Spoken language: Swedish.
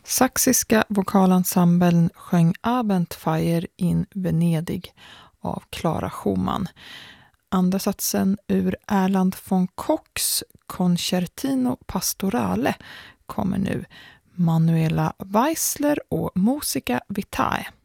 Saxiska vokalensemblen sjöng Abendfeier in Venedig av Clara Schumann. Andra satsen ur Erland von Kochs Concertino Pastorale kommer nu. Manuela Weissler och Musica Vitae.